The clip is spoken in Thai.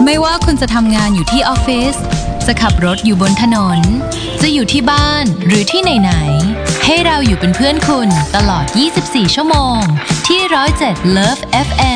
ไม่ว่าคุณจะทำงานอยู่ที่ออฟฟิศจะขับรถอยู่บนถนนจะอยู่ที่บ้านหรือที่ไหนๆให้เราอยู่เป็นเพื่อนคุณตลอด24ชั่วโมงที่107 Love FM